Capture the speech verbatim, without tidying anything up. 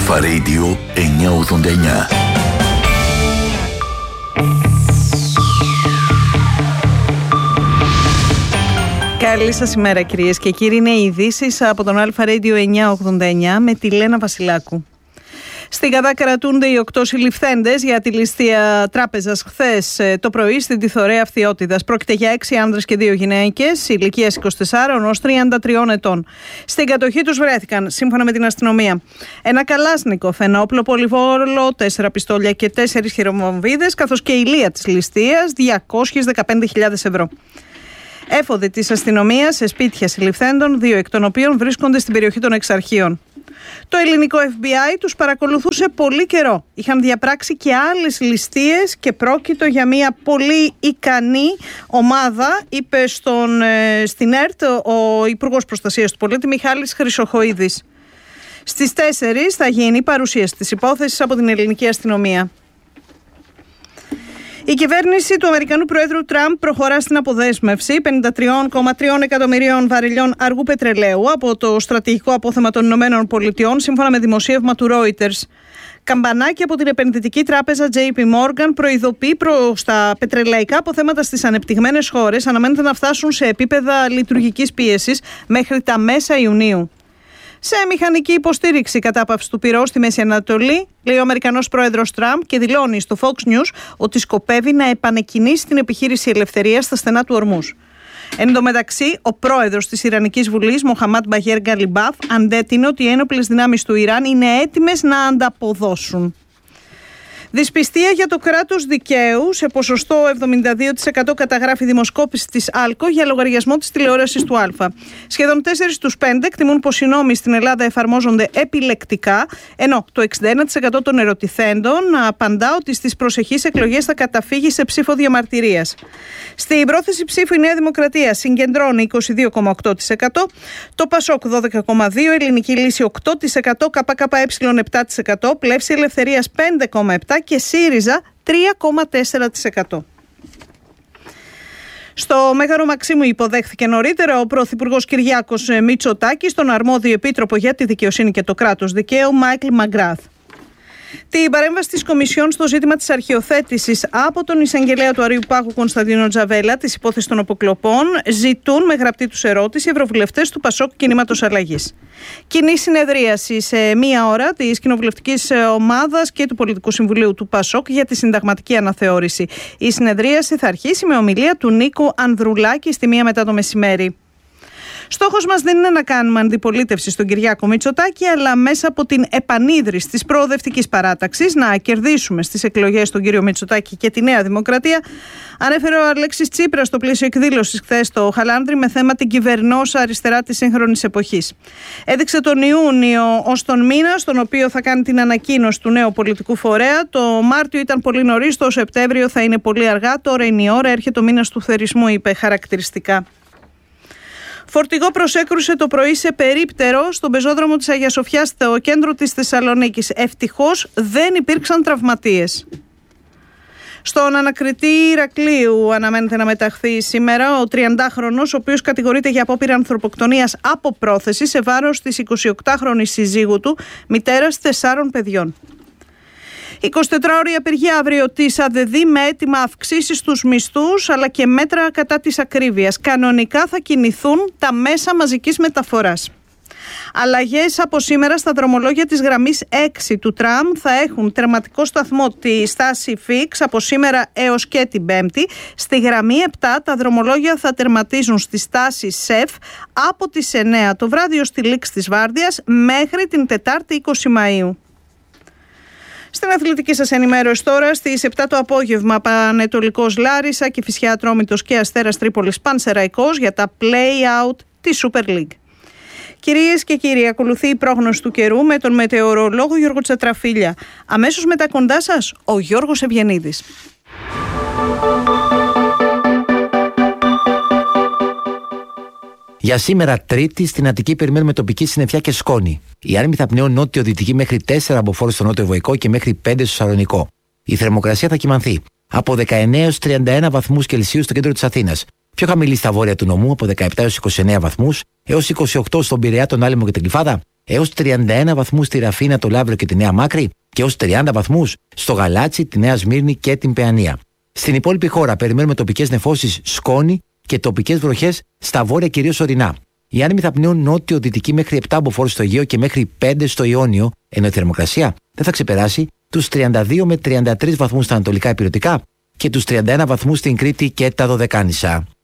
Αλφα Radio εννιακόσια ογδόντα εννιά. Καλή σας ημέρα κυρίες και κύριοι. Είναι οι ειδήσεις από τον Αλφα Radio εννιακόσια ογδόντα εννιά με τη Λένα Βασιλάκου. Στην Γαδά κρατούνται οι οκτώ συλληφθέντες για τη ληστεία τράπεζας χθες το πρωί στην Τιθωρέα Φθιώτιδας. Πρόκειται για έξι άνδρες και δύο γυναίκες ηλικίας είκοσι τεσσάρων έως τριάντα τριών ετών. Στην κατοχή τους βρέθηκαν, σύμφωνα με την αστυνομία, ένα καλάσνικοφ, ένα όπλο πολυβόλο, τέσσερα πιστόλια και τέσσερις χειροβομβίδες, καθώς και ηλία της ληστείας διακόσιες δεκαπέντε χιλιάδες ευρώ. Έφοδοι της αστυνομίας σε σπίτια συλληφθέντων, δύο εκ των οποίων βρίσκονται στην περιοχή των Εξαρχείων. Το ελληνικό εφ μπι άι τους παρακολουθούσε πολύ καιρό. Είχαν διαπράξει και άλλες ληστείες και πρόκειτο για μια πολύ ικανή ομάδα, είπε στον, στην ΕΡΤ ο Υπουργός Προστασίας του Πολίτη Μιχάλης Χρυσοχοΐδης. Στις τέσσερις θα γίνει παρουσίαση της υπόθεσης από την ελληνική αστυνομία. Η κυβέρνηση του Αμερικανού Προέδρου Τραμπ προχωρά στην αποδέσμευση πενήντα τρία κόμμα τρία εκατομμυρίων βαρελιών αργού πετρελαίου από το στρατηγικό απόθεμα των Ηνωμένων Πολιτειών, σύμφωνα με δημοσίευμα του Reuters. Καμπανάκι από την επενδυτική τράπεζα τζέι πι Morgan προειδοποιεί προς τα πετρελαϊκά αποθέματα στις ανεπτυγμένες χώρες αναμένεται να φτάσουν σε επίπεδα λειτουργικής πίεσης μέχρι τα μέσα Ιουνίου. Σε μηχανική υποστήριξη κατάπαυση του πυρός στη Μέση Ανατολή, λέει ο Αμερικανός πρόεδρος Τραμπ και δηλώνει στο Fox News ότι σκοπεύει να επανεκκινήσει την επιχείρηση ελευθερίας στα στενά του Ορμούζ. Εν τω μεταξύ, ο πρόεδρος της Ιρανικής Βουλής, Μοχαμάντ Μπαγέρ Γκαλιμπάφ, αντέτεινε ότι οι ένοπλες δυνάμεις του Ιράν είναι έτοιμες να ανταποδώσουν. Δυσπιστία για το κράτος δικαίου, σε ποσοστό εβδομήντα δύο τοις εκατό καταγράφει η δημοσκόπηση της ΑΛΚΟ για λογαριασμό της τηλεόρασης του Α. Σχεδόν τέσσερις στους πέντε εκτιμούν πως οι νόμοι στην Ελλάδα εφαρμόζονται επιλεκτικά, ενώ το εξήντα ένα τοις εκατό των ερωτηθέντων απαντά ότι στις προσεχείς εκλογές θα καταφύγει σε ψήφο διαμαρτυρίας. Στην πρόθεση ψήφου η Νέα Δημοκρατία συγκεντρώνει είκοσι δύο κόμμα οκτώ τοις εκατό, το Πασόκ δώδεκα κόμμα δύο τοις εκατό, Ελληνική Λύση οκτώ τοις εκατό, ΚΚΕ επτά τοις εκατό, Πλεύση Ελευθερίας πέντε κόμμα επτά τοις εκατό και ΣΥΡΙΖΑ τρία κόμμα τέσσερα τοις εκατό. Στο Μέγαρο Μαξίμου υποδέχθηκε νωρίτερα ο Πρωθυπουργός Κυριάκος Μητσοτάκης τον αρμόδιο επίτροπο για τη δικαιοσύνη και το κράτος δικαίου Μάικλ Μαγκράθ. Την παρέμβαση της Κομισιόν στο ζήτημα της αρχιοθέτησης από τον εισαγγελέα του Αρείου Πάγου Κωνσταντίνο Τζαβέλα της υπόθεσης των αποκλοπών ζητούν με γραπτή τους ερώτηση οι ευρωβουλευτές του Πασόκ Κινήματος Αλλαγής. Κοινή συνεδρίαση σε μία ώρα της κοινοβουλευτικής ομάδας και του Πολιτικού Συμβουλίου του Πασόκ για τη συνταγματική αναθεώρηση. Η συνεδρίαση θα αρχίσει με ομιλία του Νίκου Ανδρουλάκη στη μία μετά το μεσημέρι. Στόχος μας δεν είναι να κάνουμε αντιπολίτευση στον Κυριάκο Μητσοτάκη, αλλά μέσα από την επανίδρυση της προοδευτικής παράταξης να κερδίσουμε στις εκλογές τον κύριο Μητσοτάκη και τη Νέα Δημοκρατία, ανέφερε ο Αλέξης Τσίπρας στο πλαίσιο εκδήλωσης χθες στο Χαλάνδρι με θέμα την κυβερνόσα αριστερά της σύγχρονης εποχής. Έδειξε τον Ιούνιο ως τον μήνα στον οποίο θα κάνει την ανακοίνωση του νέου πολιτικού φορέα. Το Μάρτιο ήταν πολύ νωρίς, το Σεπτέμβριο θα είναι πολύ αργά. Τώρα είναι η ώρα, έρχεται ο μήνας του θερισμού, είπε χαρακτηριστικά. Φορτηγό προσέκρουσε το πρωί σε περίπτερο στον πεζόδρομο της Αγίας Σοφιάς στο κέντρο της Θεσσαλονίκης. Ευτυχώς δεν υπήρξαν τραυματίες. Στον ανακριτή Ηρακλείου αναμένεται να μεταχθεί σήμερα ο τριαντάχρονος, ο οποίος κατηγορείται για απόπειρα ανθρωποκτονίας από πρόθεση σε βάρος της εικοσιοκτάχρονης συζύγου του, μητέρας τεσσάρων παιδιών. εικοσιτετράωρη απεργία αύριο της ΑΔΔ με έτοιμα αυξήσεις στους μισθούς αλλά και μέτρα κατά της ακρίβειας. Κανονικά θα κινηθούν τα μέσα μαζικής μεταφοράς. Αλλαγές από σήμερα στα δρομολόγια της γραμμής έξι του τραμ θα έχουν τερματικό σταθμό τη στάση Φίξ από σήμερα έως και την Πέμπτη. Στη γραμμή επτά τα δρομολόγια θα τερματίζουν στη στάση ΣΕΦ από τις εννέα το βράδυ ως τη λήξη της βάρδιας μέχρι την Τετάρτη είκοσι Μαΐου. Στην αθλητική σας ενημέρωση τώρα, στις επτά το απόγευμα Πανετολικός Λάρισα, Κηφισιά Ατρόμητος και Αστέρας Τρίπολης Πανσεραϊκός για τα play-out της Super League. Κυρίες και κύριοι, ακολουθεί η πρόγνωση του καιρού με τον μετεωρολόγο Γιώργο Τσατραφίλια. Αμέσως μετά κοντά σας, ο Γιώργος Ευγενίδης. Για σήμερα, Τρίτη, στην Αττική περιμένουμε τοπική συννεφιά και σκόνη. Οι άνεμοι θα πνέουν νότιο-δυτική μέχρι τέσσερα από φόρους στο νότιο Βοϊκό και μέχρι πέντε στο Σαλονικό. Η θερμοκρασία θα κυμανθεί από δεκαεννέα έως τριάντα ένα βαθμούς Κελσίου στο κέντρο της Αθήνας. Πιο χαμηλή στα βόρεια του νομού από δεκαεπτά έως είκοσι εννέα βαθμούς, έως είκοσι οκτώ στον Πειραιά, τον Άλυμο και την Κυφάδα, έως τριάντα ένα βαθμούς στη Ραφίνα, το Λαύριο και τη Νέα Μάκρη και έως τριάντα βαθμούς στο Γαλάτσι, τη Νέα Σμύρνη και την Παιανία. Στην υπόλοιπη χώρα περιμένουμε τοπικές νεφώσεις, σκόνη και τοπικές βροχές στα βόρεια, κυρίως ορεινά. Οι άνεμοι θα πνέουν νότιο-δυτική μέχρι επτά μποφόρ στο Αιγαίο και μέχρι πέντε στο Ιόνιο, ενώ η θερμοκρασία δεν θα ξεπεράσει τους τριάντα δύο με τριάντα τρεις βαθμούς στα ανατολικά ηπειρωτικά και τους τριάντα ένα βαθμούς στην Κρήτη και τα Δωδεκάνησα.